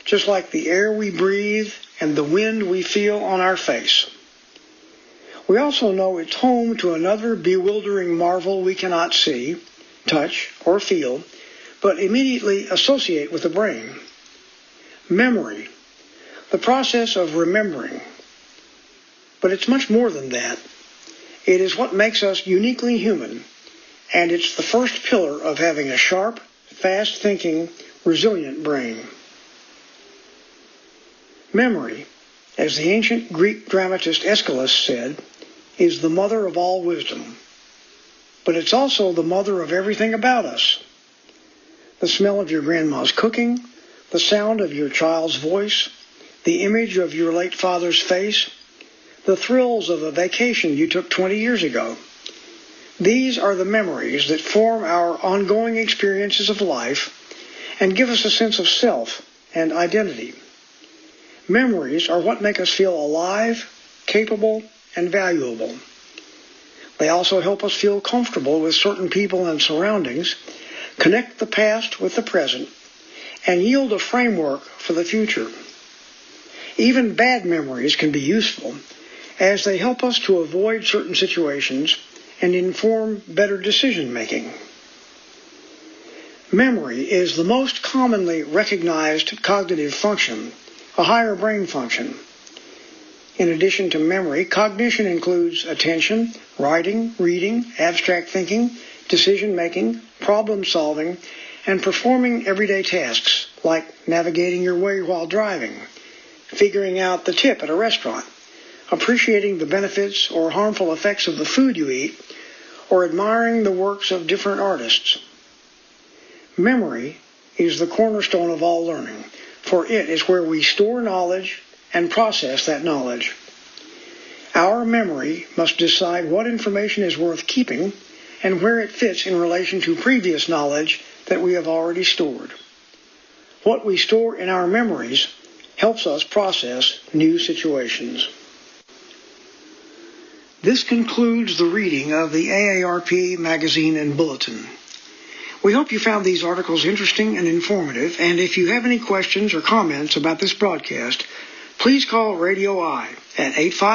just like the air we breathe and the wind we feel on our face. We also know it's home to another bewildering marvel we cannot see, touch, or feel, but immediately associate with the brain. Memory, the process of remembering. But it's much more than that. It is what makes us uniquely human, and it's the first pillar of having a sharp, fast-thinking, resilient brain. Memory, as the ancient Greek dramatist Aeschylus said, is the mother of all wisdom. But it's also the mother of everything about us. The smell of your grandma's cooking, the sound of your child's voice, the image of your late father's face, the thrills of a vacation you took 20 years ago. These are the memories that form our ongoing experiences of life and give us a sense of self and identity. Memories are what make us feel alive, capable, and valuable. They also help us feel comfortable with certain people and surroundings, connect the past with the present, and yield a framework for the future. Even bad memories can be useful, as they help us to avoid certain situations and inform better decision-making. Memory is the most commonly recognized cognitive function, a higher brain function. In addition to memory, cognition includes attention, writing, reading, abstract thinking, decision-making, problem-solving, and performing everyday tasks like navigating your way while driving, figuring out the tip at a restaurant, appreciating the benefits or harmful effects of the food you eat, or admiring the works of different artists. Memory is the cornerstone of all learning, for it is where we store knowledge and process that knowledge. Our memory must decide what information is worth keeping and where it fits in relation to previous knowledge that we have already stored. What we store in our memories helps us process new situations. This concludes the reading of the AARP magazine and bulletin. We hope you found these articles interesting and informative, and if you have any questions or comments about this broadcast, please call Radio I at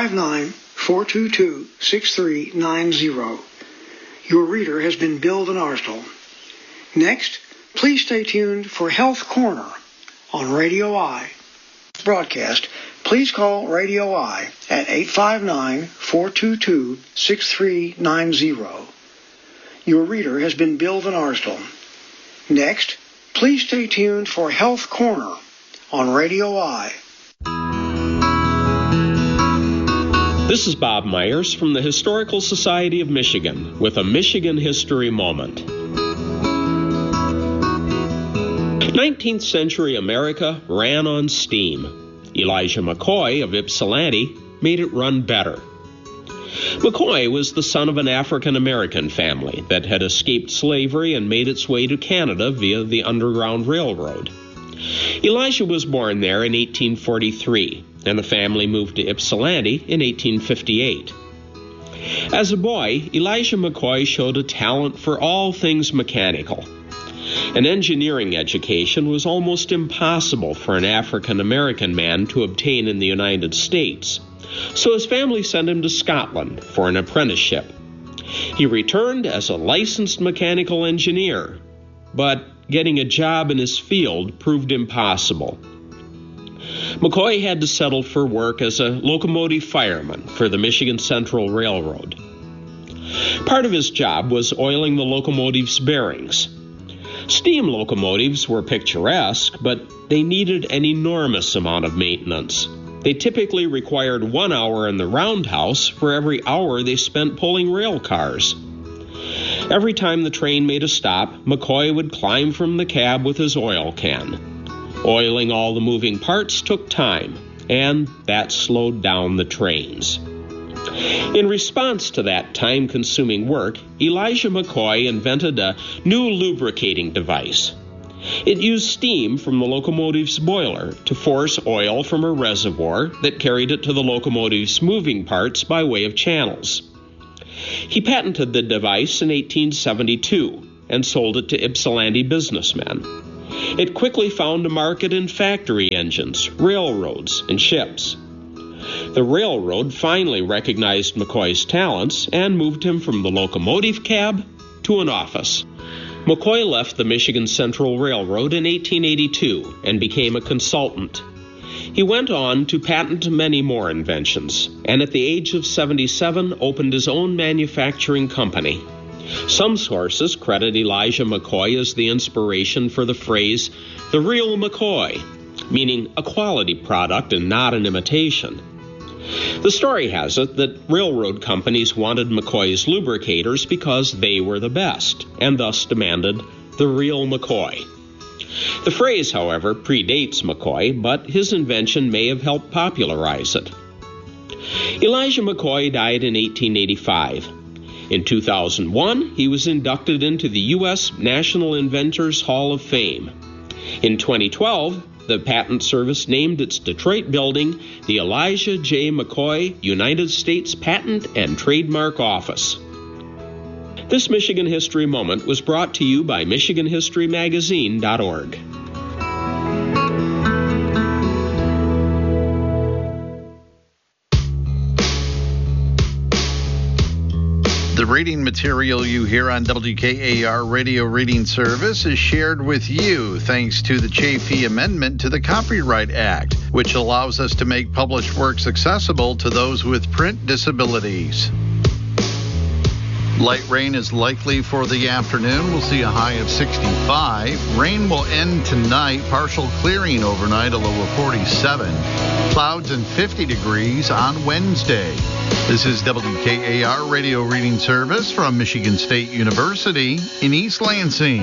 859-422-6390. Your reader has been Bill Van Arsdell. Next, please stay tuned for Health Corner on Radio I. Broadcast, please call Radio I at 859-422-6390. Your reader has been Bill Van Arsdell. Next, please stay tuned for Health Corner on Radio I. This is Bob Myers from the Historical Society of Michigan with a Michigan History Moment. 19th century America ran on steam. Elijah McCoy of Ypsilanti made it run better. McCoy was the son of an African-American family that had escaped slavery and made its way to Canada via the Underground Railroad. Elijah was born there in 1843, and the family moved to Ypsilanti in 1858. As a boy, Elijah McCoy showed a talent for all things mechanical. An engineering education was almost impossible for an African-American man to obtain in the United States, so his family sent him to Scotland for an apprenticeship. He returned as a licensed mechanical engineer, but getting a job in his field proved impossible. McCoy had to settle for work as a locomotive fireman for the Michigan Central Railroad. Part of his job was oiling the locomotive's bearings. Steam locomotives were picturesque, but they needed an enormous amount of maintenance. They typically required 1 hour in the roundhouse for every hour they spent pulling rail cars. Every time the train made a stop, McCoy would climb from the cab with his oil can. Oiling all the moving parts took time, and that slowed down the trains. In response to that time-consuming work, Elijah McCoy invented a new lubricating device. It used steam from the locomotive's boiler to force oil from a reservoir that carried it to the locomotive's moving parts by way of channels. He patented the device in 1872 and sold it to Ypsilanti businessmen. It quickly found a market in factory engines, railroads, and ships. The railroad finally recognized McCoy's talents and moved him from the locomotive cab to an office. McCoy left the Michigan Central Railroad in 1882 and became a consultant. He went on to patent many more inventions, and at the age of 77 opened his own manufacturing company. Some sources credit Elijah McCoy as the inspiration for the phrase, "the real McCoy," meaning a quality product and not an imitation. The story has it that railroad companies wanted McCoy's lubricators because they were the best, and thus demanded the real McCoy. The phrase, however, predates McCoy, but his invention may have helped popularize it. Elijah McCoy died in 1885. In 2001, he was inducted into the U.S. National Inventors Hall of Fame. In 2012, the Patent Service named its Detroit building the Elijah J. McCoy United States Patent and Trademark Office. This Michigan History Moment was brought to you by MichiganHistoryMagazine.org. The reading material you hear on WKAR Radio Reading Service is shared with you thanks to the Chafee Amendment to the Copyright Act, which allows us to make published works accessible to those with print disabilities. Light rain is likely for the afternoon. We'll see a high of 65. Rain will end tonight. Partial clearing overnight, a low of 47. Clouds and 50 degrees on Wednesday. This is WKAR Radio Reading Service from Michigan State University in East Lansing.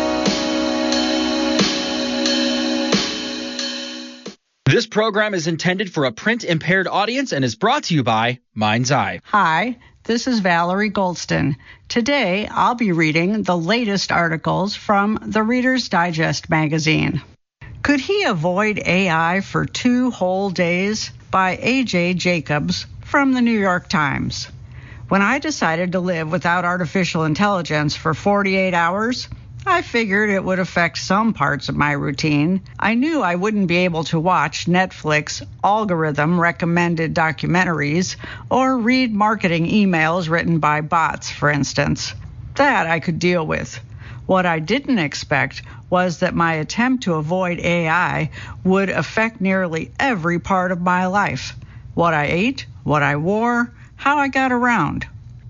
This program is intended for a print-impaired audience and is brought to you by Mind's Eye. Hi, this is Valerie Goldston. Today, I'll be reading the latest articles from the Reader's Digest magazine. Could he avoid AI for 2 whole days? By A.J. Jacobs from the New York Times. When I decided to live without artificial intelligence for 48 hours, I figured it would affect some parts of my routine. I knew I wouldn't be able to watch Netflix algorithm-recommended documentaries or read marketing emails written by bots, for instance. That I could deal with. What I didn't expect was that my attempt to avoid AI would affect nearly every part of my life. What I ate, what I wore, how I got around.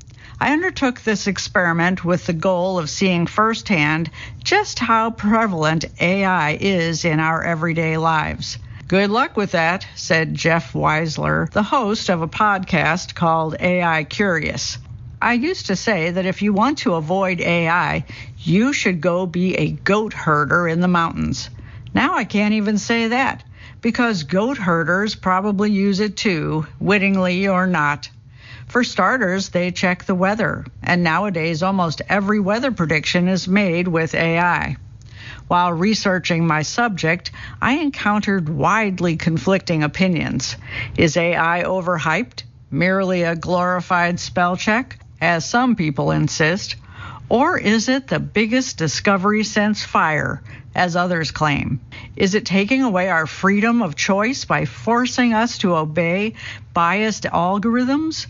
I undertook this experiment with the goal of seeing firsthand just how prevalent AI is in our everyday lives. Good luck with that, said Jeff Weisler, the host of a podcast called AI Curious. I used to say that if you want to avoid AI, you should go be a goat herder in the mountains. Now I can't even say that, because goat herders probably use it too, wittingly or not. For starters, they check the weather, and nowadays almost every weather prediction is made with AI. While researching my subject, I encountered widely conflicting opinions. Is AI overhyped? Merely a glorified spell check, as some people insist? Or is it the biggest discovery since fire, as others claim? Is it taking away our freedom of choice by forcing us to obey biased algorithms?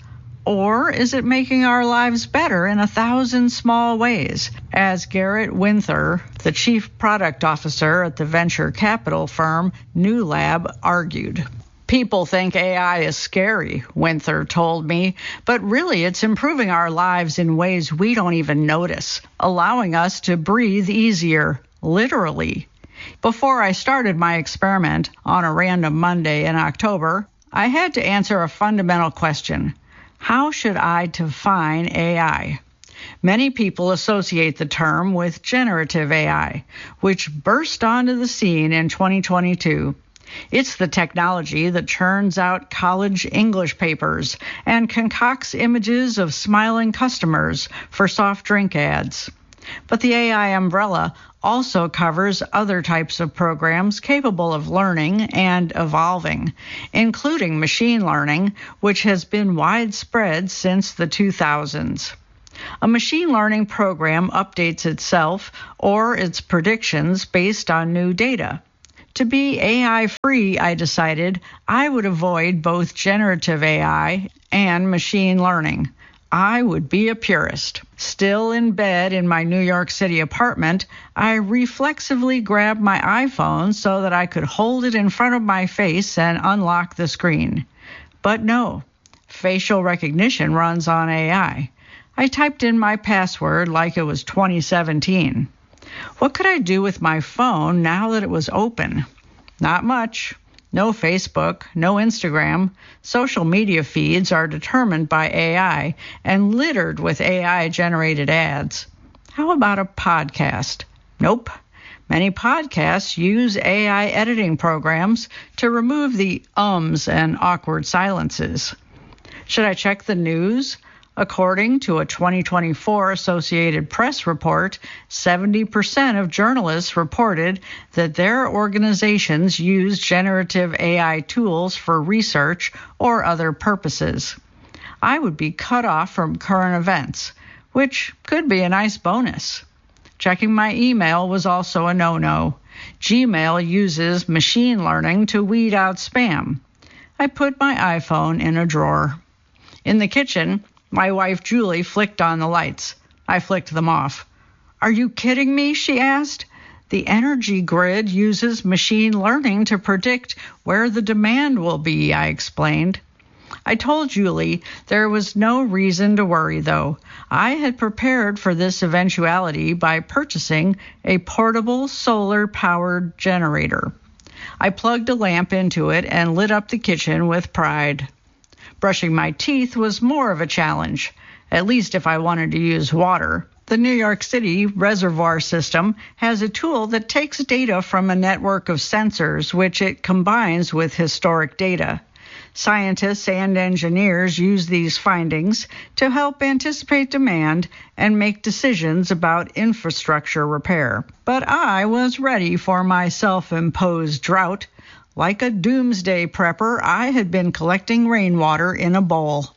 Or is it making our lives better in 1,000 small ways? As Garrett Winther, the chief product officer at the venture capital firm New Lab, argued. People think AI is scary, Winther told me, but really it's improving our lives in ways we don't even notice, allowing us to breathe easier, literally. Before I started my experiment on a random Monday in October, I had to answer a fundamental question. How should I define AI? Many people associate the term with generative AI, which burst onto the scene in 2022. It's the technology that churns out college English papers and concocts images of smiling customers for soft drink ads. But the AI umbrella also covers other types of programs capable of learning and evolving, including machine learning, which has been widespread since the 2000s. A machine learning program updates itself or its predictions based on new data. To be AI-free, I decided I would avoid both generative AI and machine learning. I would be a purist. Still in bed in my New York City apartment, I reflexively grabbed my iPhone so that I could hold it in front of my face and unlock the screen. But no, facial recognition runs on AI. I typed in my password like it was 2017. What could I do with my phone now that it was open? Not much. No Facebook, no Instagram. Social media feeds are determined by AI and littered with AI-generated ads. How about a podcast? Nope. Many podcasts use AI editing programs to remove the ums and awkward silences. Should I check the news? According to a 2024 Associated Press report, 70% of journalists reported that their organizations use generative AI tools for research or other purposes. I would be cut off from current events, which could be a nice bonus. Checking my email was also a no-no. Gmail uses machine learning to weed out spam. I put my iPhone in a drawer. In the kitchen, my wife Julie flicked on the lights. I flicked them off. "Are you kidding me?" she asked. "The energy grid uses machine learning to predict where the demand will be," I explained. I told Julie there was no reason to worry, though. I had prepared for this eventuality by purchasing a portable solar-powered generator. I plugged a lamp into it and lit up the kitchen with pride. Brushing my teeth was more of a challenge, at least if I wanted to use water. The New York City reservoir system has a tool that takes data from a network of sensors, which it combines with historic data. Scientists and engineers use these findings to help anticipate demand and make decisions about infrastructure repair. But I was ready for my self-imposed drought. Like a doomsday prepper, I had been collecting rainwater in a bowl.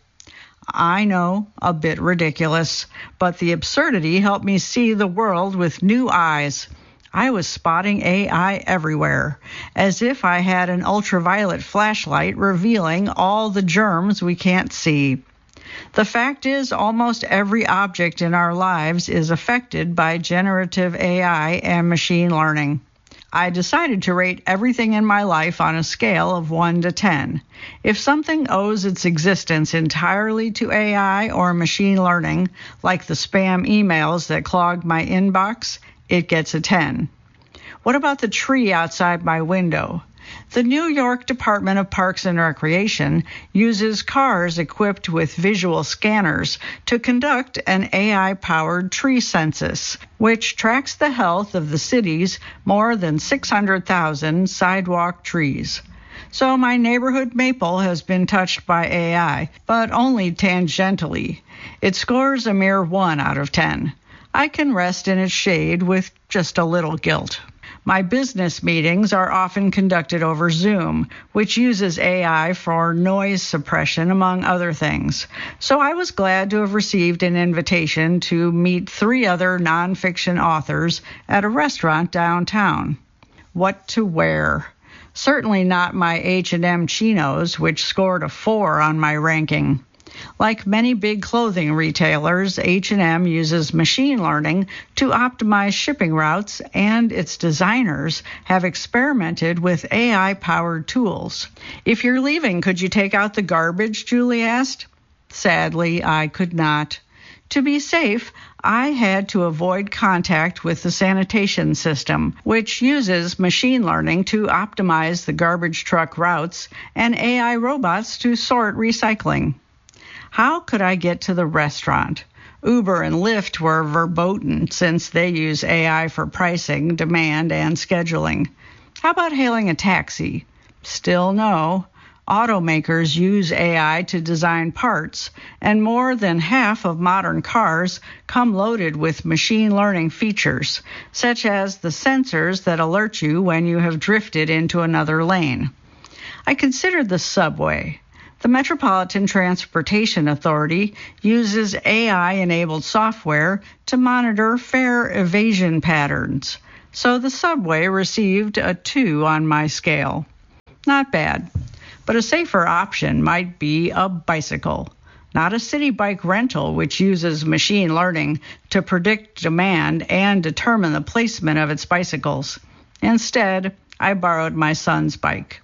I know, a bit ridiculous, but the absurdity helped me see the world with new eyes. I was spotting AI everywhere, as if I had an ultraviolet flashlight revealing all the germs we can't see. The fact is, almost every object in our lives is affected by generative AI and machine learning. I decided to rate everything in my life on a scale of 1 to 10. If something owes its existence entirely to AI or machine learning, like the spam emails that clogged my inbox, it gets a 10. What about the tree outside my window? The New York Department of Parks and Recreation uses cars equipped with visual scanners to conduct an AI-powered tree census, which tracks the health of the city's more than 600,000 sidewalk trees. So my neighborhood maple has been touched by AI, but only tangentially. It scores a mere 1 out of 10. I can rest in its shade with just a little guilt. My business meetings are often conducted over Zoom, which uses AI for noise suppression, among other things. So I was glad to have received an invitation to meet 3 other nonfiction authors at a restaurant downtown. What to wear? Certainly not my H&M chinos, which scored a 4 on my ranking. Like many big clothing retailers, H&M uses machine learning to optimize shipping routes, and its designers have experimented with AI-powered tools. "If you're leaving, could you take out the garbage?" Julie asked. Sadly, I could not. To be safe, I had to avoid contact with the sanitation system, which uses machine learning to optimize the garbage truck routes and AI robots to sort recycling. How could I get to the restaurant? Uber and Lyft were verboten since they use AI for pricing, demand, and scheduling. How about hailing a taxi? Still no. Automakers use AI to design parts, and more than half of modern cars come loaded with machine learning features, such as the sensors that alert you when you have drifted into another lane. I considered the subway. The Metropolitan Transportation Authority uses AI-enabled software to monitor fare evasion patterns, so the subway received a 2 on my scale. Not bad, but a safer option might be a bicycle, not a city bike rental which uses machine learning to predict demand and determine the placement of its bicycles. Instead, I borrowed my son's bike.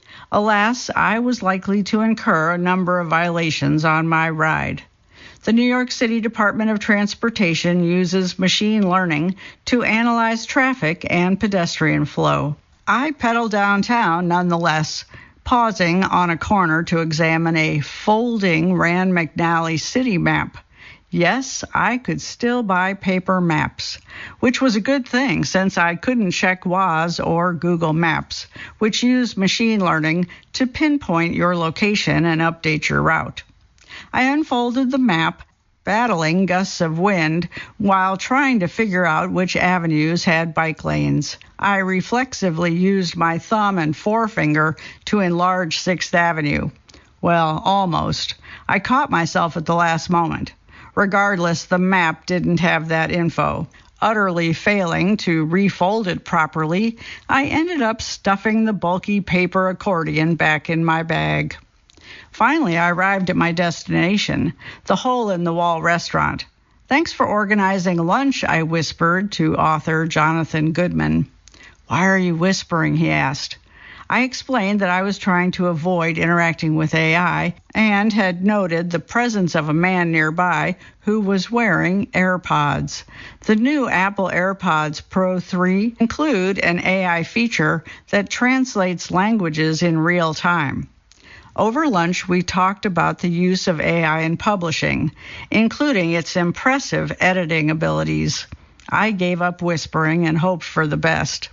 Alas, I was likely to incur a number of violations on my ride. The New York City Department of Transportation uses machine learning to analyze traffic and pedestrian flow. I pedaled downtown nonetheless, pausing on a corner to examine a folding Rand McNally city map. Yes, I could still buy paper maps, which was a good thing since I couldn't check Waze or Google Maps, which use machine learning to pinpoint your location and update your route. I unfolded the map, battling gusts of wind while trying to figure out which avenues had bike lanes. I reflexively used my thumb and forefinger to enlarge 6th Avenue. Well, almost. I caught myself at the last moment. Regardless, the map didn't have that info. Utterly failing to refold it properly, I ended up stuffing the bulky paper accordion back in my bag. Finally, I arrived at my destination, the hole-in-the-wall restaurant. "Thanks for organizing lunch," I whispered to author Jonathan Goodman. "Why are you whispering?" he asked. I explained that I was trying to avoid interacting with AI and had noted the presence of a man nearby who was wearing AirPods. The new Apple AirPods Pro 3 include an AI feature that translates languages in real time. Over lunch, we talked about the use of AI in publishing, including its impressive editing abilities. I gave up whispering and hoped for the best.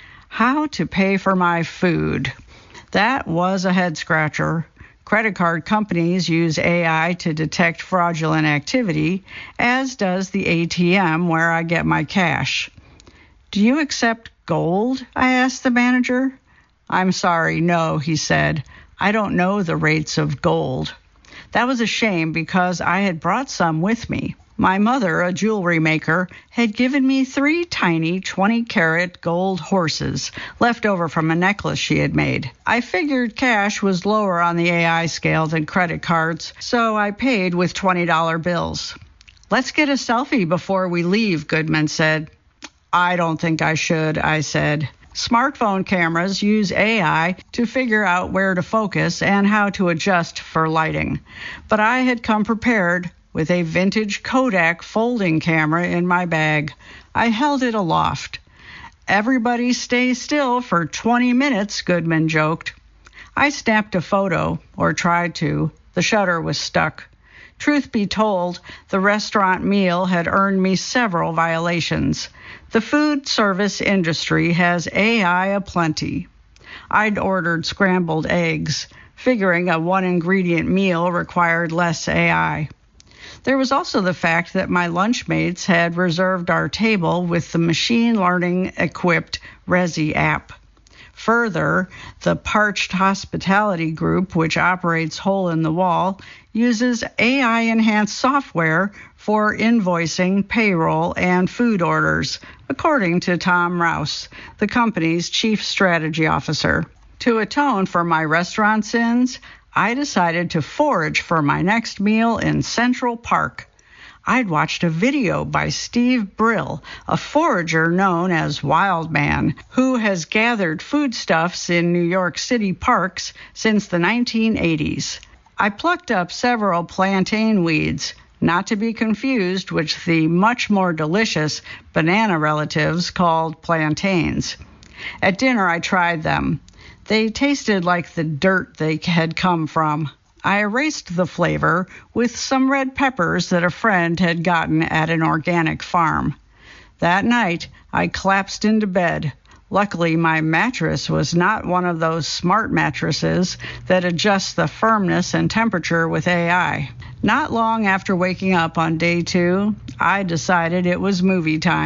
How to pay for my food. That was a head-scratcher. Credit card companies use AI to detect fraudulent activity, as does the ATM where I get my cash. "Do you accept gold?" I asked the manager. "I'm sorry, no," he said. "I don't know the rates of gold." That was a shame because I had brought some with me. My mother, a jewelry maker, had given me 3 tiny 20-carat gold horses left over from a necklace she had made. I figured cash was lower on the AI scale than credit cards, so I paid with $20 bills. "Let's get a selfie before we leave," Goodman said. "I don't think I should," I said. Smartphone cameras use AI to figure out where to focus and how to adjust for lighting. But I had come prepared with a vintage Kodak folding camera in my bag. I held it aloft. "Everybody stay still for 20 minutes, Goodman joked. I snapped a photo, or tried to. The shutter was stuck. Truth be told, the restaurant meal had earned me several violations. The food service industry has AI aplenty. I'd ordered scrambled eggs, figuring a 1-ingredient meal required less AI. There was also the fact that my lunchmates had reserved our table with the machine learning-equipped Resy app. Further, the Parched Hospitality Group, which operates Hole in the Wall, uses AI-enhanced software for invoicing, payroll, and food orders, according to Tom Rouse, the company's chief strategy officer. To atone for my restaurant sins, I decided to forage for my next meal in Central Park. I'd watched a video by Steve Brill, a forager known as Wildman, who has gathered foodstuffs in New York City parks since the 1980s. I plucked up several plantain weeds, not to be confused with the much more delicious banana relatives called plantains. At dinner, I tried them. They tasted like the dirt they had come from. I erased the flavor with some red peppers that a friend had gotten at an organic farm. That night, I collapsed into bed. Luckily, my mattress was not one of those smart mattresses that adjust the firmness and temperature with AI. Not long after waking up on day 2, I decided it was movie time.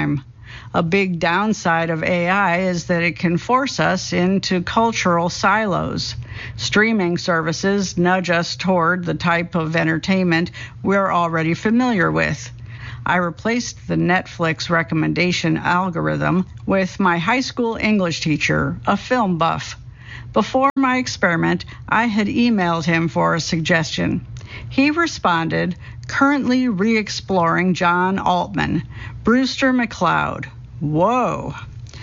A big downside of AI is that it can force us into cultural silos. Streaming services nudge us toward the type of entertainment we're already familiar with. I replaced the Netflix recommendation algorithm with my high school English teacher, a film buff. Before my experiment, I had emailed him for a suggestion. He responded, currently re-exploring John Altman, Brewster McCloud. Whoa!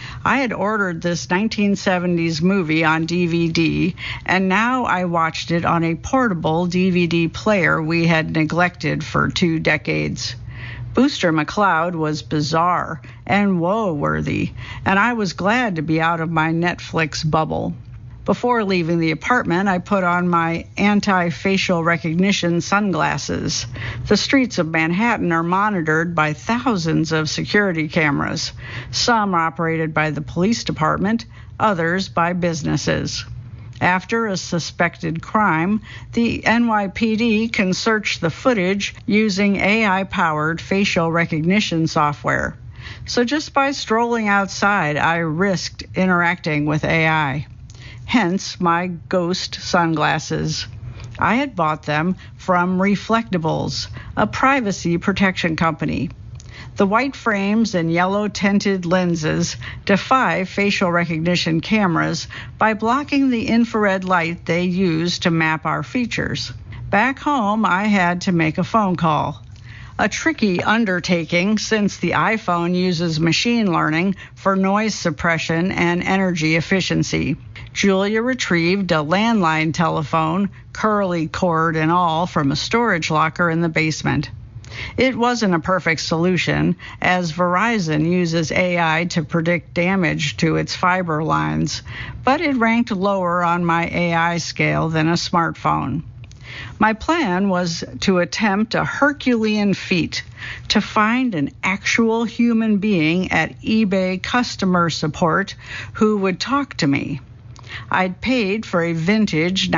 I had ordered this 1970s movie on DVD, and now I watched it on a portable DVD player we had neglected for 2 decades. Brewster McCloud was bizarre and woe-worthy, and I was glad to be out of my Netflix bubble. Before leaving the apartment, I put on my anti-facial recognition sunglasses. The streets of Manhattan are monitored by thousands of security cameras, some operated by the police department, others by businesses. After a suspected crime, the NYPD can search the footage using AI-powered facial recognition software. So just by strolling outside, I risked interacting with AI. Hence my ghost sunglasses. I had bought them from Reflectables, a privacy protection company. The white frames and yellow-tinted lenses defy facial recognition cameras by blocking the infrared light they use to map our features. Back home, I had to make a phone call. A tricky undertaking since the iPhone uses machine learning for noise suppression and energy efficiency. Julia retrieved a landline telephone, curly cord and all, from a storage locker in the basement. It wasn't a perfect solution, as Verizon uses AI to predict damage to its fiber lines, but it ranked lower on my AI scale than a smartphone. My plan was to attempt a Herculean feat to find an actual human being at eBay customer support who would talk to me. I'd paid for a vintage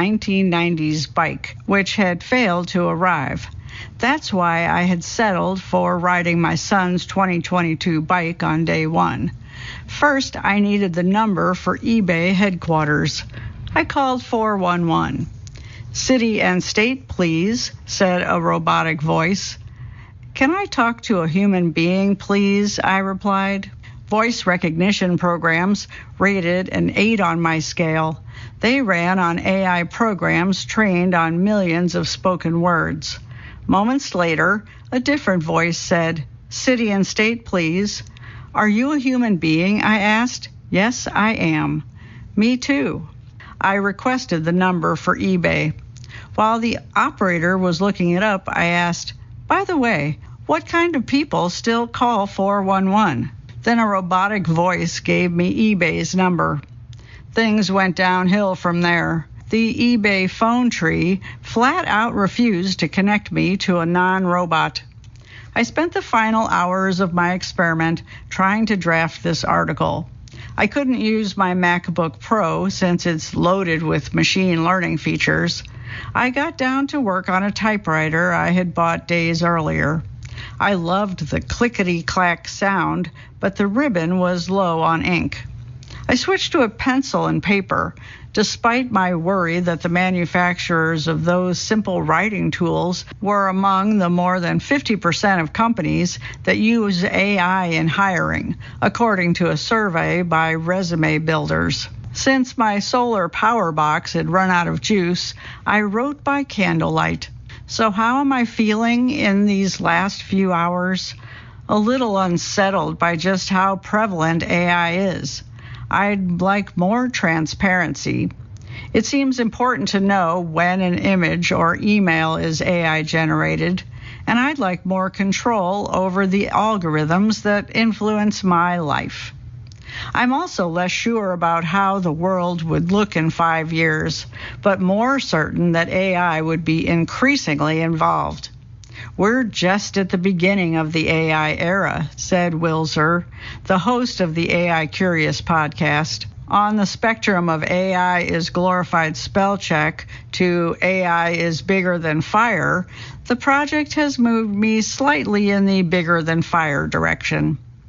1990s bike, which had failed to arrive. That's why I had settled for riding my son's 2022 bike on day one. First, I needed the number for eBay headquarters. I called 411. "City and state, please," said a robotic voice. "Can I talk to a human being, please?" I replied. Voice recognition programs rated an 8 on my scale. They ran on AI programs trained on millions of spoken words. Moments later, a different voice said, "City and state, please." "Are you a human being?" I asked. "Yes, I am." "Me too." I requested the number for eBay. While the operator was looking it up, I asked, "By the way, what kind of people still call 411? Then a robotic voice gave me eBay's number. Things went downhill from there. The eBay phone tree flat out refused to connect me to a non-robot. I spent the final hours of my experiment trying to draft this article. I couldn't use my MacBook Pro since it's loaded with machine learning features. I got down to work on a typewriter I had bought days earlier. I loved the clickety-clack sound, but the ribbon was low on ink. I switched to a pencil and paper, despite my worry that the manufacturers of those simple writing tools were among the more than 50% of companies that use AI in hiring, according to a survey by Resume Builders. Since my solar power box had run out of juice, I wrote by candlelight. So how am I feeling in these last few hours? A little unsettled by just how prevalent AI is. I'd like more transparency. It seems important to know when an image or email is AI generated, and I'd like more control over the algorithms that influence my life. I'm also less sure about how the world would look in 5 years, but more certain that AI would be increasingly involved. "We're just at the beginning of the AI era," said Wilzer, the host of the AI Curious podcast. On the spectrum of AI is glorified spell check to AI is bigger than fire, the project has moved me slightly in the bigger than fire direction.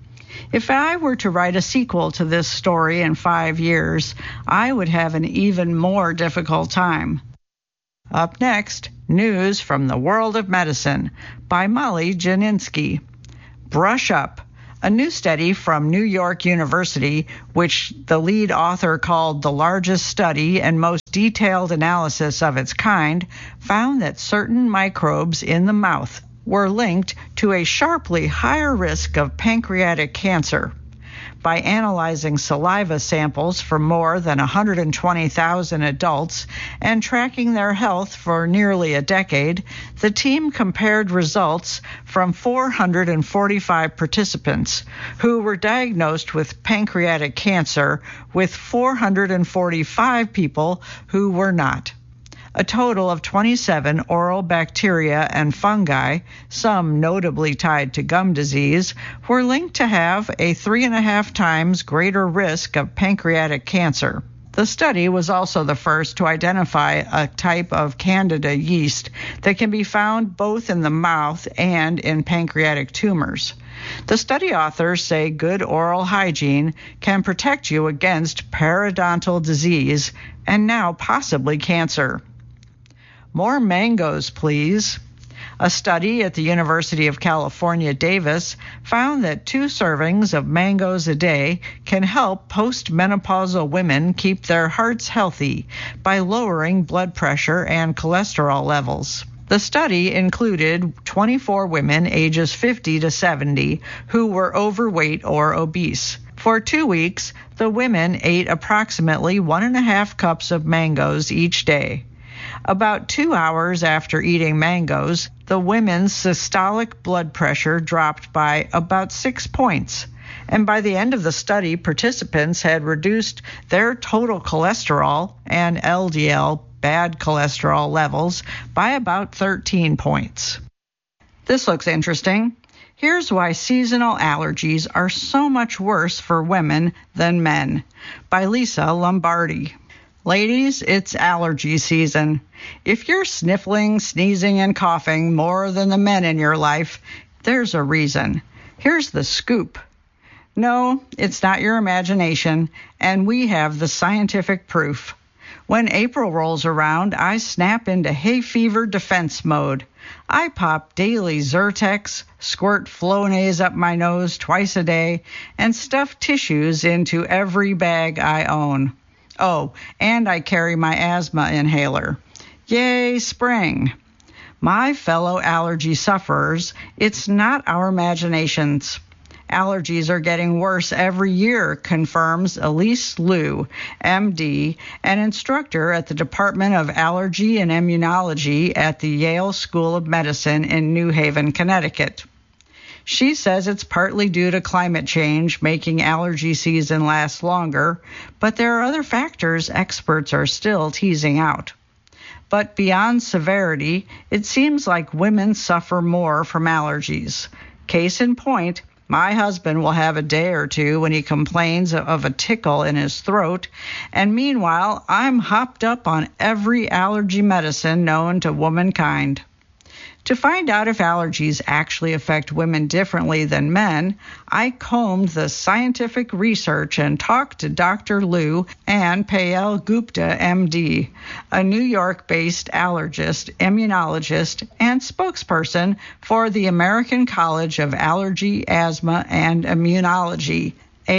If I were to write a sequel to this story in 5 years, I would have an even more difficult time. Up next, news from the world of medicine by Molly Janinski. Brush Up. A new study from New York University, which the lead author called the largest study and most detailed analysis of its kind, found that certain microbes in the mouth were linked to a sharply higher risk of pancreatic cancer. By analyzing saliva samples from more than 120,000 adults and tracking their health for nearly a decade, the team compared results from 445 participants who were diagnosed with pancreatic cancer with 445 people who were not. A total of 27 oral bacteria and fungi, some notably tied to gum disease, were linked to have a 3.5 times greater risk of pancreatic cancer. The study was also the first to identify a type of Candida yeast that can be found both in the mouth and in pancreatic tumors. The study authors say good oral hygiene can protect you against periodontal disease and now possibly cancer. More mangoes, please. A study at the University of California, Davis, found that 2 servings of mangoes a day can help postmenopausal women keep their hearts healthy by lowering blood pressure and cholesterol levels. The study included 24 women ages 50 to 70 who were overweight or obese. For 2 weeks, the women ate approximately 1.5 cups of mangoes each day. About 2 hours after eating mangoes, the women's systolic blood pressure dropped by about 6 points. And by the end of the study, participants had reduced their total cholesterol and LDL, bad cholesterol levels, by about 13 points. This looks interesting. Here's why seasonal allergies are so much worse for women than men, by Lisa Lombardi. Ladies, it's allergy season. If you're sniffling, sneezing, and coughing more than the men in your life, there's a reason. Here's the scoop. No, it's not your imagination, and we have the scientific proof. When April rolls around, I snap into hay fever defense mode. I pop daily Zyrtex, squirt Flonase up my nose twice a day, and stuff tissues into every bag I own. Oh, and I carry my asthma inhaler. Yay, spring! My fellow allergy sufferers, it's not our imaginations. Allergies are getting worse every year, confirms Elise Liu, MD, an instructor at the Department of Allergy and Immunology at the Yale School of Medicine in New Haven, Connecticut. She says it's partly due to climate change making allergy season last longer, but there are other factors experts are still teasing out. But beyond severity, it seems like women suffer more from allergies. Case in point, my husband will have a day or two when he complains of a tickle in his throat, and meanwhile, I'm hopped up on every allergy medicine known to womankind. To find out if allergies actually affect women differently than men, I combed the scientific research and talked to Dr. Liu and Payal Gupta, MD, a New York-based allergist, immunologist, and spokesperson for the American College of Allergy, Asthma, and Immunology,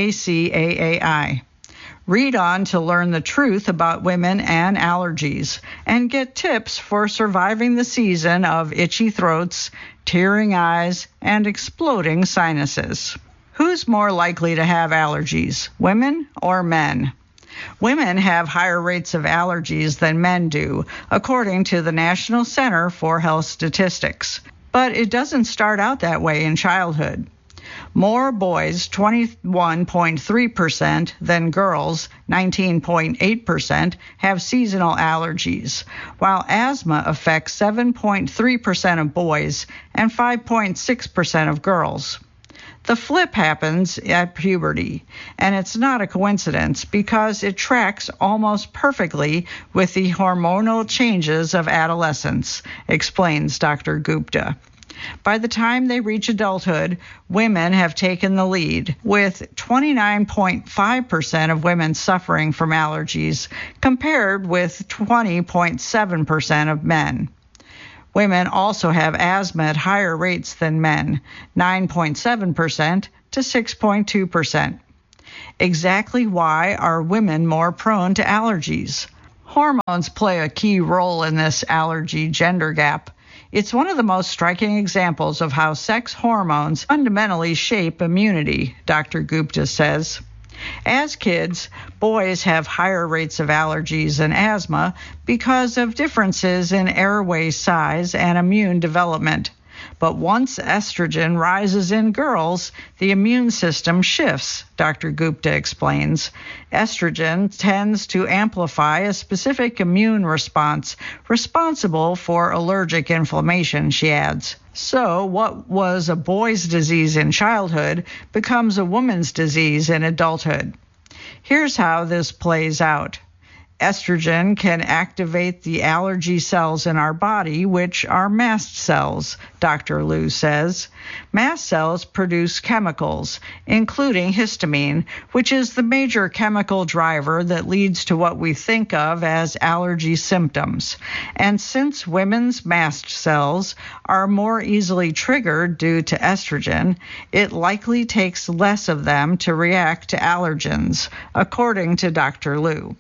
ACAAI. Read on to learn the truth about women and allergies and get tips for surviving the season of itchy throats, tearing eyes, and exploding sinuses. Who's more likely to have allergies, women or men? Women have higher rates of allergies than men do, according to the National Center for Health Statistics. But it doesn't start out that way in childhood. More boys, 21.3%, than girls, 19.8%, have seasonal allergies, while asthma affects 7.3% of boys and 5.6% of girls. The flip happens at puberty, and it's not a coincidence because it tracks almost perfectly with the hormonal changes of adolescence, explains Dr. Gupta. By the time they reach adulthood, women have taken the lead, with 29.5% of women suffering from allergies, compared with 20.7% of men. Women also have asthma at higher rates than men, 9.7% to 6.2%. Exactly why are women more prone to allergies? Hormones play a key role in this allergy gender gap. It's one of the most striking examples of how sex hormones fundamentally shape immunity, Dr. Gupta says. As kids, boys have higher rates of allergies and asthma because of differences in airway size and immune development. But once estrogen rises in girls, the immune system shifts, Dr. Gupta explains. Estrogen tends to amplify a specific immune response responsible for allergic inflammation, she adds. So what was a boy's disease in childhood becomes a woman's disease in adulthood. Here's how this plays out. Estrogen can activate the allergy cells in our body, which are mast cells, Dr. Liu says. Mast cells produce chemicals, including histamine, which is the major chemical driver that leads to what we think of as allergy symptoms. And since women's mast cells are more easily triggered due to estrogen, it likely takes less of them to react to allergens, according to Dr. Liu.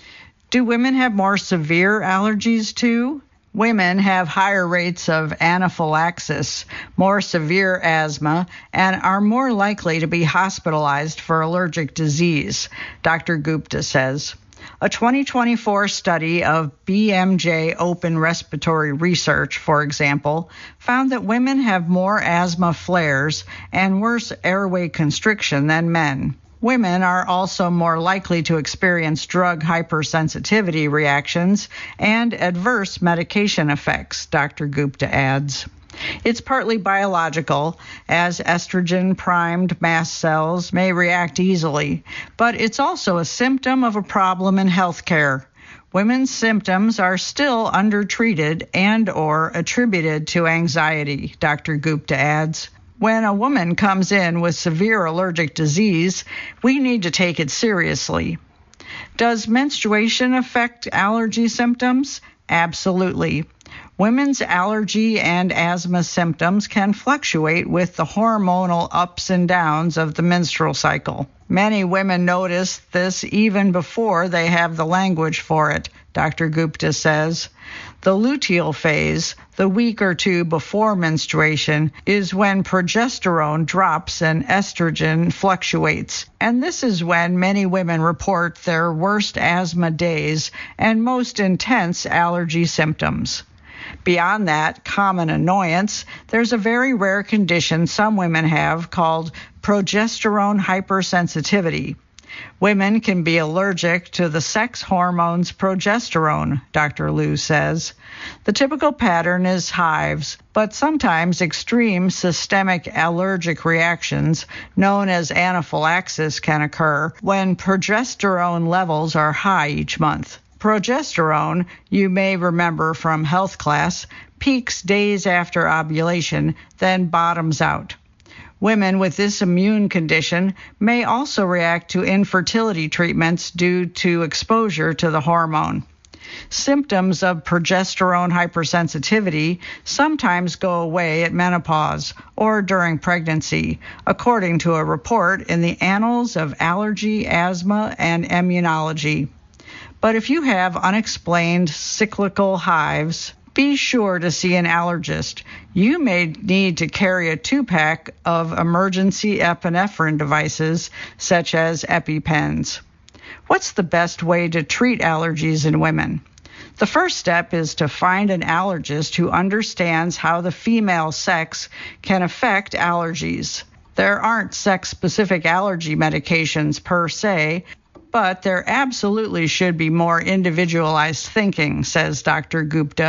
Do women have more severe allergies too? Women have higher rates of anaphylaxis, more severe asthma, and are more likely to be hospitalized for allergic disease, Dr. Gupta says. A 2024 study of BMJ Open Respiratory Research, for example, found that women have more asthma flares and worse airway constriction than men. Women are also more likely to experience drug hypersensitivity reactions and adverse medication effects, Dr. Gupta adds. It's partly biological, as estrogen-primed mast cells may react easily, but it's also a symptom of a problem in healthcare. Women's symptoms are still undertreated and/or attributed to anxiety, Dr. Gupta adds. When a woman comes in with severe allergic disease, we need to take it seriously. Does menstruation affect allergy symptoms? Absolutely. Women's allergy and asthma symptoms can fluctuate with the hormonal ups and downs of the menstrual cycle. Many women notice this even before they have the language for it, Dr. Gupta says. The luteal phase, the week or two before menstruation, is when progesterone drops and estrogen fluctuates. And this is when many women report their worst asthma days and most intense allergy symptoms. Beyond that common annoyance, there's a very rare condition some women have called progesterone hypersensitivity. Women can be allergic to the sex hormones progesterone, Dr. Liu says. The typical pattern is hives, but sometimes extreme systemic allergic reactions, known as anaphylaxis, can occur when progesterone levels are high each month. Progesterone, you may remember from health class, peaks days after ovulation, then bottoms out. Women with this immune condition may also react to infertility treatments due to exposure to the hormone. Symptoms of progesterone hypersensitivity sometimes go away at menopause or during pregnancy, according to a report in the Annals of Allergy, Asthma, and Immunology. But if you have unexplained cyclical hives, be sure to see an allergist. You may need to carry a 2-pack of emergency epinephrine devices, such as EpiPens. What's the best way to treat allergies in women? The first step is to find an allergist who understands how the female sex can affect allergies. There aren't sex-specific allergy medications per se, but there absolutely should be more individualized thinking, says Dr. Gupta.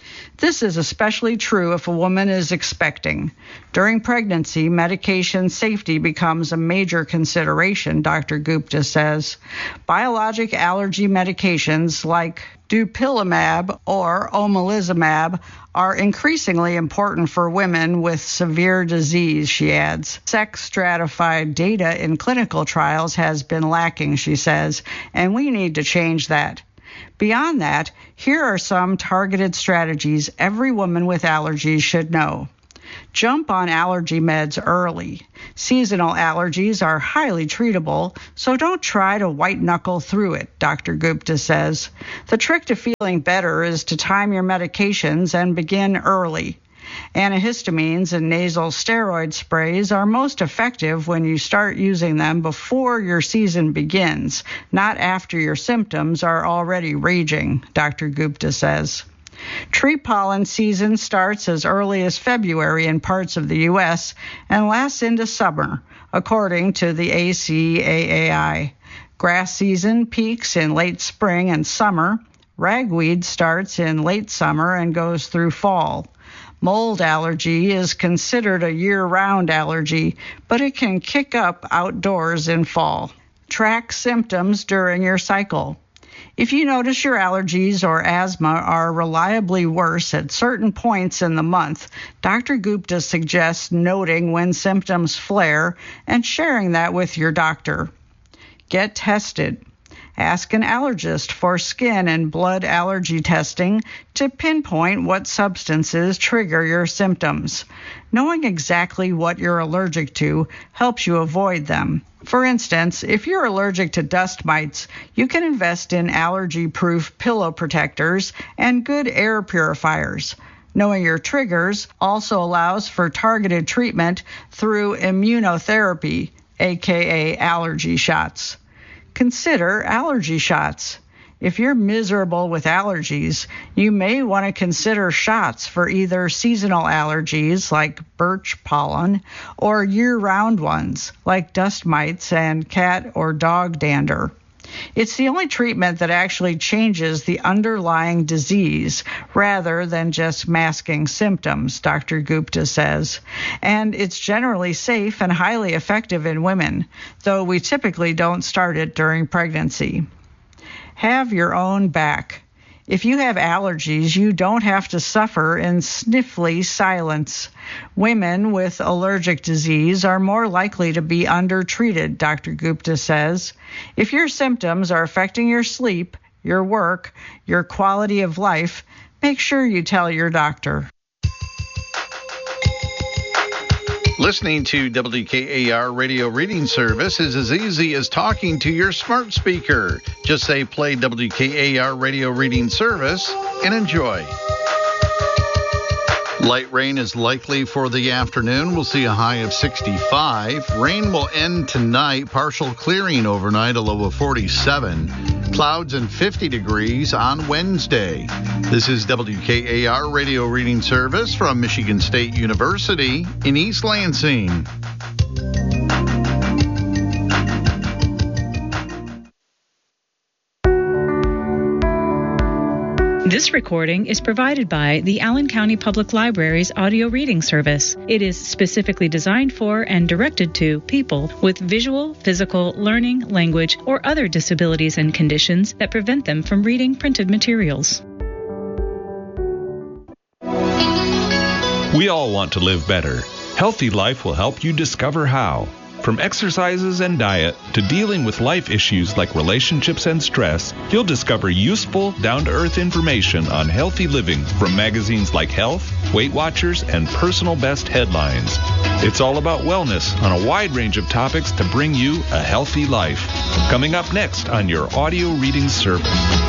This is especially true if a woman is expecting. During pregnancy, medication safety becomes a major consideration, Dr. Gupta says. Biologic allergy medications like dupilumab or omalizumab are increasingly important for women with severe disease, she adds. Sex-stratified data in clinical trials has been lacking, she says, and we need to change that. Beyond that, here are some targeted strategies every woman with allergies should know. Jump on allergy meds early. Seasonal allergies are highly treatable, so don't try to white-knuckle through it, Dr. Gupta says. The trick to feeling better is to time your medications and begin early. Antihistamines and nasal steroid sprays are most effective when you start using them before your season begins, not after your symptoms are already raging, Dr. Gupta says. Tree pollen season starts as early as February in parts of the U.S. and lasts into summer, according to the ACAAI. Grass season peaks in late spring and summer. Ragweed starts in late summer and goes through fall. Mold allergy is considered a year-round allergy, but it can kick up outdoors in fall. Track symptoms during your cycle. If you notice your allergies or asthma are reliably worse at certain points in the month, Dr. Gupta suggests noting when symptoms flare and sharing that with your doctor. Get tested. Ask an allergist for skin and blood allergy testing to pinpoint what substances trigger your symptoms. Knowing exactly what you're allergic to helps you avoid them. For instance, if you're allergic to dust mites, you can invest in allergy-proof pillow protectors and good air purifiers. Knowing your triggers also allows for targeted treatment through immunotherapy, aka allergy shots. Consider allergy shots. If you're miserable with allergies, you may want to consider shots for either seasonal allergies like birch pollen or year-round ones like dust mites and cat or dog dander. It's the only treatment that actually changes the underlying disease rather than just masking symptoms, Dr. Gupta says. And it's generally safe and highly effective in women, though we typically don't start it during pregnancy. Have your own back. If you have allergies, you don't have to suffer in sniffly silence. Women with allergic disease are more likely to be undertreated, Dr. Gupta says. If your symptoms are affecting your sleep, your work, your quality of life, make sure you tell your doctor. Listening to WKAR Radio Reading Service is as easy as talking to your smart speaker. Just say play WKAR Radio Reading Service and enjoy. Light rain is likely for the afternoon. We'll see a high of 65. Rain will end tonight. Partial clearing overnight, a low of 47. Clouds and 50 degrees on Wednesday. This is WKAR Radio Reading Service from Michigan State University in East Lansing. This recording is provided by the Allen County Public Library's audio reading service. It is specifically designed for and directed to people with visual, physical, learning, language, or other disabilities and conditions that prevent them from reading printed materials. We all want to live better. Healthy Life will help you discover how. From exercises and diet to dealing with life issues like relationships and stress, you'll discover useful, down-to-earth information on healthy living from magazines like Health, Weight Watchers, and Personal Best Headlines. It's all about wellness on a wide range of topics to bring you a healthy life. Coming up next on your audio reading service.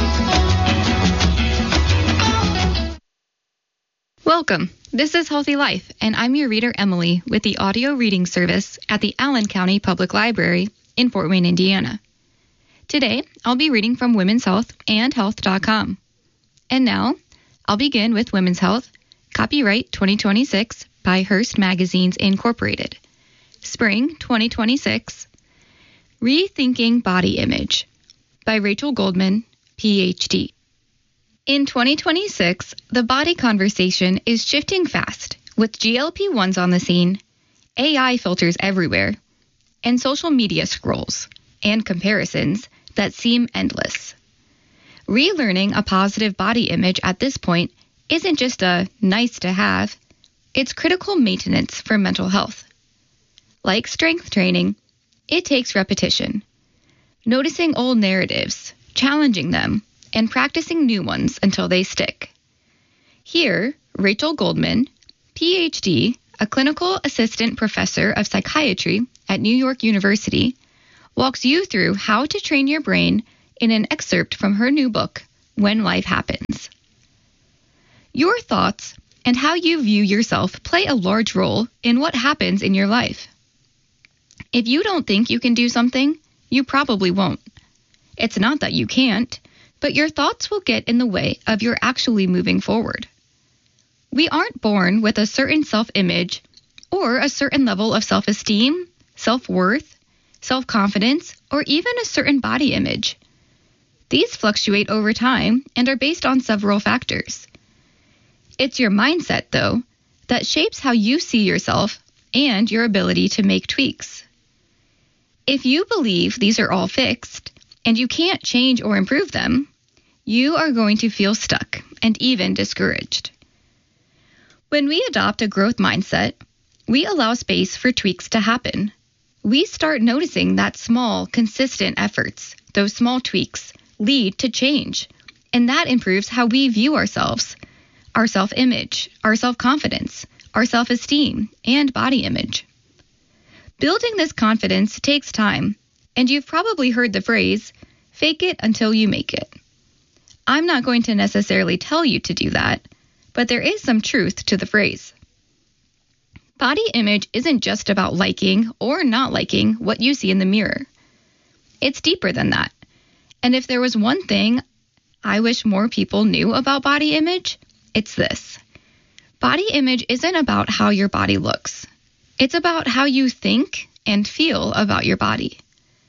Welcome. This is Healthy Life, and I'm your reader, Emily, with the audio reading service at the Allen County Public Library in Fort Wayne, Indiana. Today, I'll be reading from Women's Health and Health.com. And now, I'll begin with Women's Health, copyright 2026 by Hearst Magazines Incorporated. Spring 2026, Rethinking Body Image by Rachel Goldman, Ph.D. In 2026, the body conversation is shifting fast, with GLP-1s on the scene, AI filters everywhere, and social media scrolls and comparisons that seem endless. Relearning a positive body image at this point isn't just a nice to have, it's critical maintenance for mental health. Like strength training, it takes repetition. Noticing old narratives, challenging them, and practicing new ones until they stick. Here, Rachel Goldman, PhD, a clinical assistant professor of psychiatry at New York University, walks you through how to train your brain in an excerpt from her new book, When Life Happens. Your thoughts and how you view yourself play a large role in what happens in your life. If you don't think you can do something, you probably won't. It's not that you can't, but your thoughts will get in the way of your actually moving forward. We aren't born with a certain self-image or a certain level of self-esteem, self-worth, self-confidence, or even a certain body image. These fluctuate over time and are based on several factors. It's your mindset, though, that shapes how you see yourself and your ability to make tweaks. If you believe these are all fixed, and you can't change or improve them, you are going to feel stuck and even discouraged. When we adopt a growth mindset, we allow space for tweaks to happen. We start noticing that small, consistent efforts, those small tweaks, lead to change, and that improves how we view ourselves, our self-image, our self-confidence, our self-esteem, and body image. Building this confidence takes time, and you've probably heard the phrase, fake it until you make it. I'm not going to necessarily tell you to do that, but there is some truth to the phrase. Body image isn't just about liking or not liking what you see in the mirror. It's deeper than that. And if there was one thing I wish more people knew about body image, it's this. Body image isn't about how your body looks. It's about how you think and feel about your body.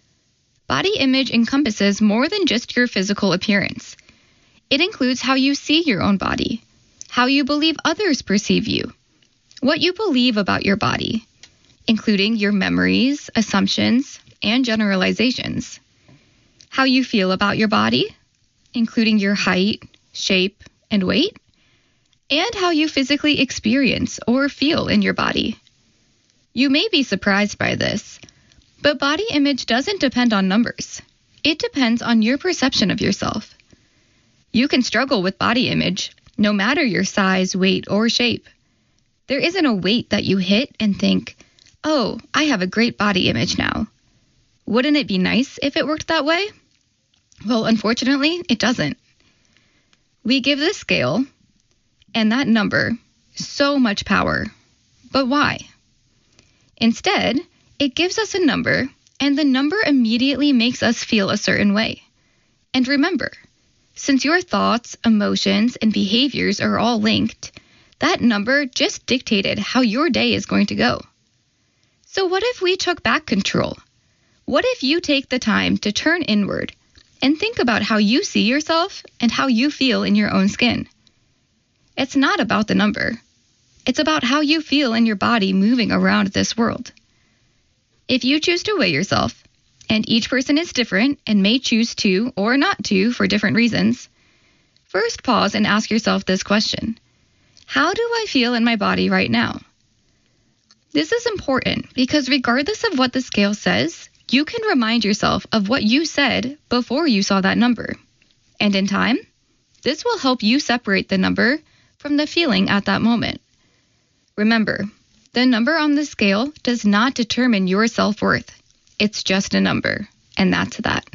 Body image encompasses more than just your physical appearance. It includes how you see your own body, how you believe others perceive you, what you believe about your body, including your memories, assumptions, and generalizations, how you feel about your body, including your height, shape, and weight, and how you physically experience or feel in your body. You may be surprised by this, but body image doesn't depend on numbers. It depends on your perception of yourself. You can struggle with body image, no matter your size, weight, or shape. There isn't a weight that you hit and think, oh, I have a great body image now. Wouldn't it be nice if it worked that way? Well, unfortunately, it doesn't. We give this scale and that number so much power. But why? Instead, it gives us a number, and the number immediately makes us feel a certain way. And remember, since your thoughts, emotions, and behaviors are all linked, that number just dictated how your day is going to go. So what if we took back control? What if you take the time to turn inward and think about how you see yourself and how you feel in your own skin? It's not about the number. It's about how you feel in your body moving around this world. If you choose to weigh yourself, and each person is different and may choose to or not to for different reasons, first pause and ask yourself this question. How do I feel in my body right now? This is important because regardless of what the scale says, you can remind yourself of what you said before you saw that number. And in time, this will help you separate the number from the feeling at that moment. Remember, the number on the scale does not determine your self-worth. It's just a number, and that's that.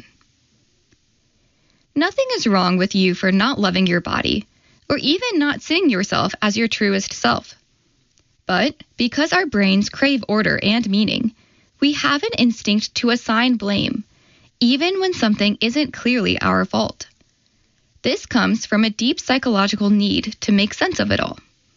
Nothing is wrong with you for not loving your body, or even not seeing yourself as your truest self. But because our brains crave order and meaning, we have an instinct to assign blame, even when something isn't clearly our fault. This comes from a deep psychological need to make sense of it all.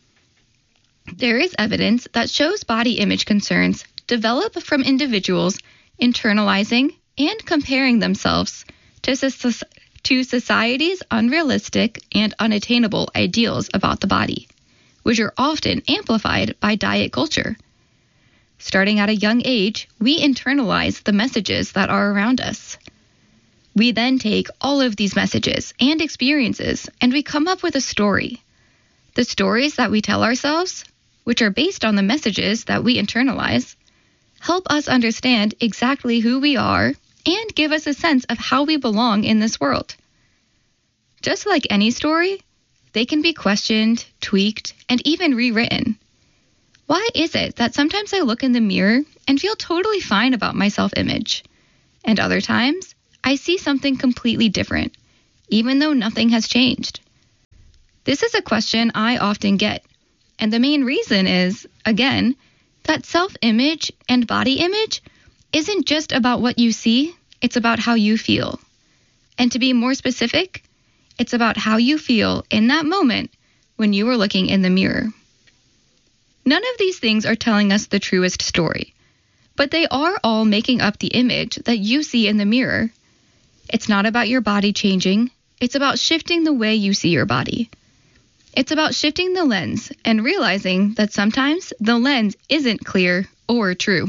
There is evidence that shows body image concerns develop from individuals internalizing and comparing themselves to to society's unrealistic and unattainable ideals about the body, which are often amplified by diet culture. Starting at a young age, we internalize the messages that are around us. We then take all of these messages and experiences and we come up with a story. The stories that we tell ourselves, which are based on the messages that we internalize, help us understand exactly who we are and give us a sense of how we belong in this world. Just like any story, they can be questioned, tweaked, and even rewritten. Why is it that sometimes I look in the mirror and feel totally fine about my self-image, and other times I see something completely different, even though nothing has changed? This is a question I often get, and the main reason is, again, that self-image and body image isn't just about what you see, it's about how you feel. And to be more specific, it's about how you feel in that moment when you were looking in the mirror. None of these things are telling us the truest story, but they are all making up the image that you see in the mirror. It's not about your body changing, it's about shifting the way you see your body. It's about shifting the lens and realizing that sometimes the lens isn't clear or true.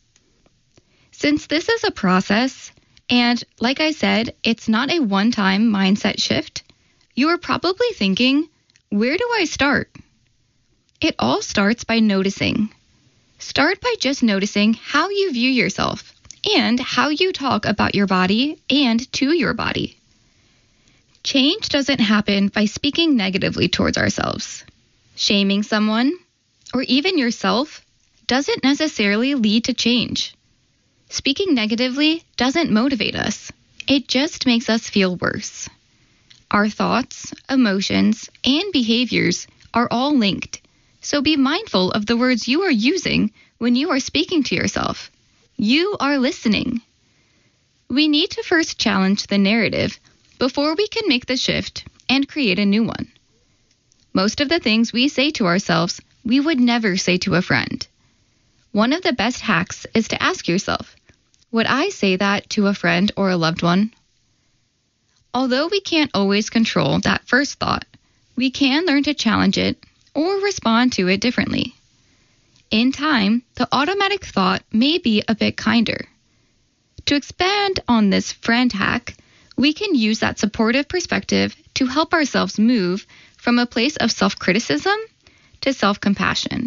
Since this is a process, and like I said, it's not a one-time mindset shift, you are probably thinking, where do I start? It all starts by noticing. Start by just noticing how you view yourself and how you talk about your body and to your body. Change doesn't happen by speaking negatively towards ourselves. Shaming someone, or even yourself, doesn't necessarily lead to change. Speaking negatively doesn't motivate us. It just makes us feel worse. Our thoughts, emotions, and behaviors are all linked, so be mindful of the words you are using when you are speaking to yourself. You are listening. We need to first challenge the narrative before we can make the shift and create a new one. Most of the things we say to ourselves, we would never say to a friend. One of the best hacks is to ask yourself, would I say that to a friend or a loved one? Although we can't always control that first thought, we can learn to challenge it or respond to it differently. In time, the automatic thought may be a bit kinder. To expand on this friend hack, we can use that supportive perspective to help ourselves move from a place of self-criticism to self-compassion.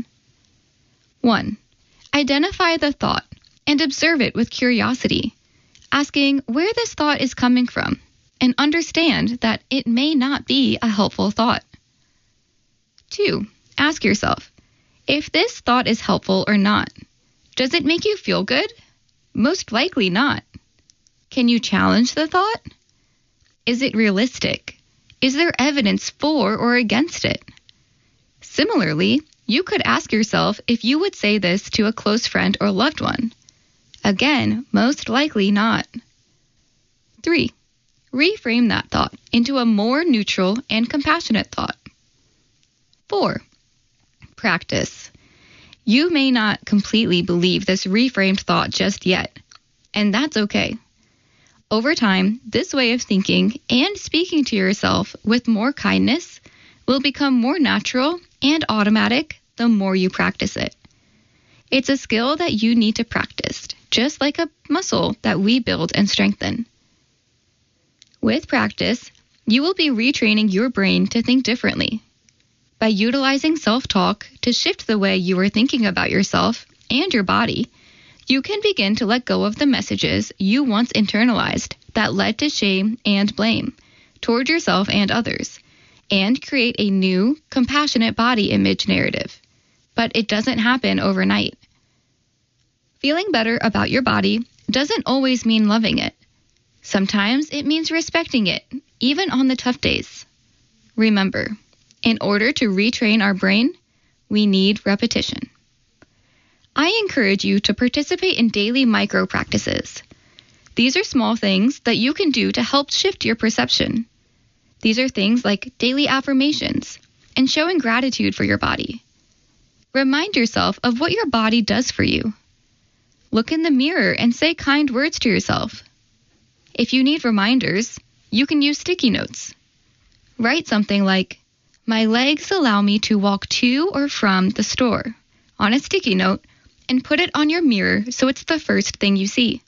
1. Identify the thought and observe it with curiosity, asking where this thought is coming from, and understand that it may not be a helpful thought. 2. Ask yourself, if this thought is helpful or not, does it make you feel good? Most likely not. Can you challenge the thought? Is it realistic? Is there evidence for or against it? Similarly, you could ask yourself if you would say this to a close friend or loved one. Again, most likely not. 3. Reframe that thought into a more neutral and compassionate thought. 4. Practice. You may not completely believe this reframed thought just yet, and that's okay. Over time, this way of thinking and speaking to yourself with more kindness will become more natural and automatic the more you practice it. It's a skill that you need to practice, just like a muscle that we build and strengthen. With practice, you will be retraining your brain to think differently. By utilizing self-talk to shift the way you are thinking about yourself and your body, you can begin to let go of the messages you once internalized that led to shame and blame toward yourself and others, and create a new, compassionate body image narrative. But it doesn't happen overnight. Feeling better about your body doesn't always mean loving it. Sometimes it means respecting it, even on the tough days. Remember, in order to retrain our brain, we need repetition. I encourage you to participate in daily micro practices. These are small things that you can do to help shift your perception. These are things like daily affirmations and showing gratitude for your body. Remind yourself of what your body does for you. Look in the mirror and say kind words to yourself. If you need reminders, You can use sticky notes. Write something like, "My legs allow me to walk to or from the store," on a sticky note, and put it on your mirror so it's the first thing you see.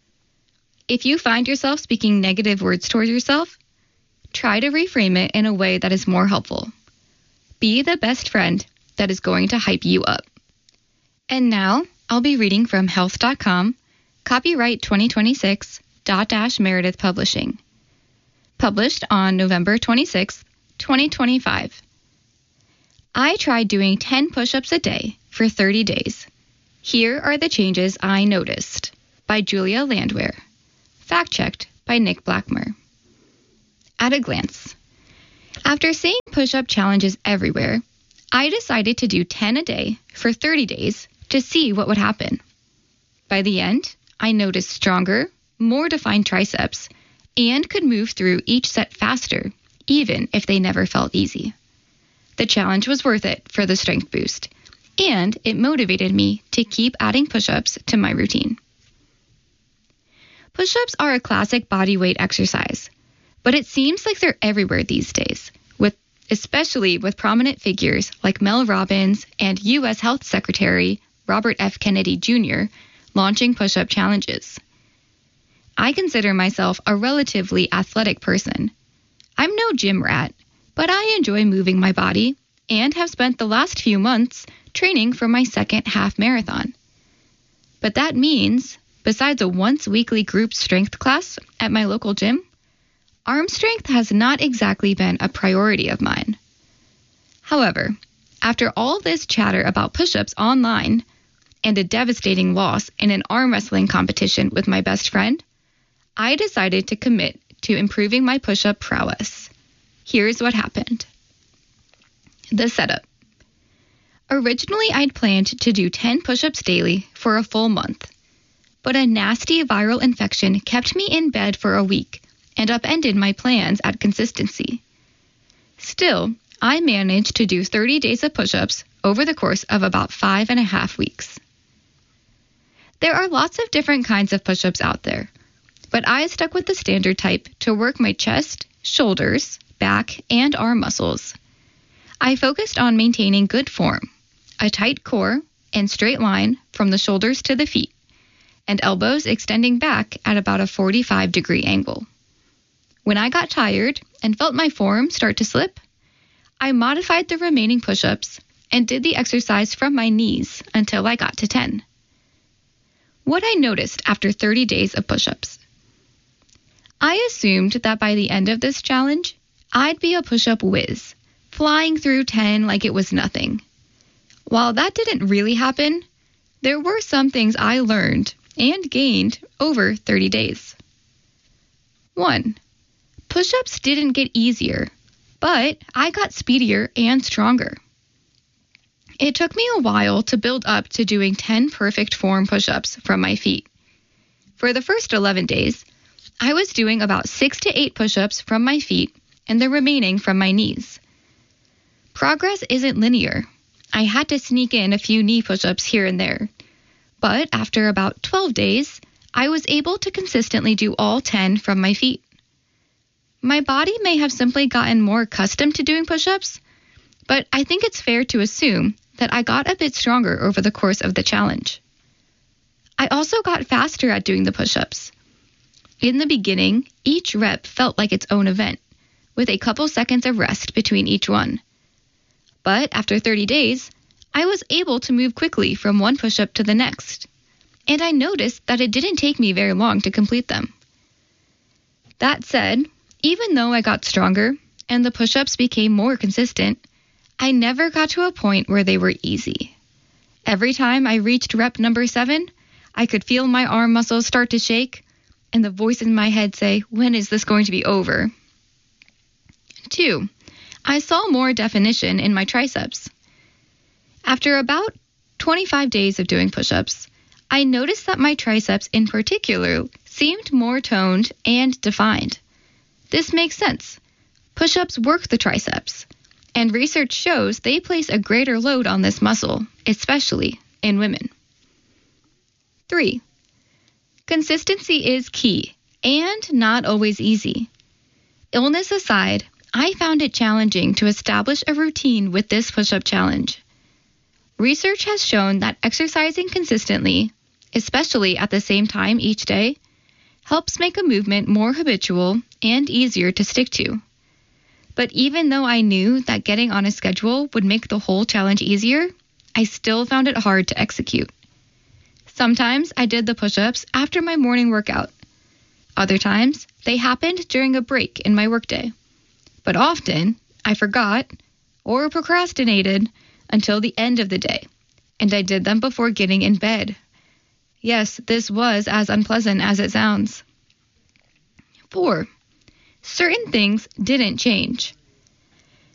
If you find yourself speaking negative words towards yourself, try to reframe it in a way that is more helpful. Be the best friend that is going to hype you up. And now, I'll be reading from health.com, copyright 2026, Meredith Publishing. Published on November 26, 2025. I tried doing 10 push-ups a day for 30 days. Here are the changes I noticed. By Julia Landwehr. Fact-checked by Nick Blackmer. At a glance. After seeing push-up challenges everywhere, I decided to do 10 a day for 30 days to see what would happen. By the end, I noticed stronger, more defined triceps, and could move through each set faster, even if they never felt easy. The challenge was worth it for the strength boost, and it motivated me to keep adding push-ups to my routine. Push-ups are a classic body weight exercise, but it seems like they're everywhere these days, especially with prominent figures like Mel Robbins and U.S. Health Secretary Robert F. Kennedy Jr. launching push-up challenges. I consider myself a relatively athletic person. I'm no gym rat, but I enjoy moving my body and have spent the last few months training for my second half marathon. But that means, besides a once-weekly group strength class at my local gym, arm strength has not exactly been a priority of mine. However, after all this chatter about push-ups online and a devastating loss in an arm wrestling competition with my best friend, I decided to commit to improving my push-up prowess. Here's what happened. The setup. Originally, I'd planned to do 10 push-ups daily for a full month, but a nasty viral infection kept me in bed for a week and upended my plans at consistency. Still, I managed to do 30 days of push-ups over the course of about 5.5 weeks. There are lots of different kinds of push-ups out there, but I stuck with the standard type to work my chest, shoulders, back, and arm muscles. I focused on maintaining good form, a tight core and straight line from the shoulders to the feet, and elbows extending back at about a 45-degree angle. When I got tired and felt my form start to slip, I modified the remaining push-ups and did the exercise from my knees until I got to 10. What I noticed after 30 days of push-ups. I assumed that by the end of this challenge, I'd be a push-up whiz, flying through 10 like it was nothing. While that didn't really happen, there were some things I learned and gained over 30 days. 1. Push-ups didn't get easier, but I got speedier and stronger. It took me a while to build up to doing 10 perfect form push-ups from my feet. For the first 11 days, I was doing about 6 to 8 push-ups from my feet and the remaining from my knees. Progress isn't linear. I had to sneak in a few knee push-ups here and there. But after about 12 days, I was able to consistently do all 10 from my feet. My body may have simply gotten more accustomed to doing push-ups, but I think it's fair to assume that I got a bit stronger over the course of the challenge. I also got faster at doing the push-ups. In the beginning, each rep felt like its own event, with a couple seconds of rest between each one. But after 30 days, I was able to move quickly from one push-up to the next, and I noticed that it didn't take me very long to complete them. That said, even though I got stronger and the push-ups became more consistent, I never got to a point where they were easy. Every time I reached rep number 7, I could feel my arm muscles start to shake, and the voice in my head say, "When is this going to be over?" 2. I saw more definition in my triceps. After about 25 days of doing push-ups, I noticed that my triceps in particular seemed more toned and defined. This makes sense. Push-ups work the triceps, and research shows they place a greater load on this muscle, especially in women. 3. Consistency is key, and not always easy. Illness aside, I found it challenging to establish a routine with this push-up challenge. Research has shown that exercising consistently, especially at the same time each day, helps make a movement more habitual and easier to stick to. But even though I knew that getting on a schedule would make the whole challenge easier, I still found it hard to execute. Sometimes I did the push-ups after my morning workout. Other times, they happened during a break in my workday. But often, I forgot or procrastinated until the end of the day, and I did them before getting in bed. Yes, this was as unpleasant as it sounds. 4. Certain things didn't change.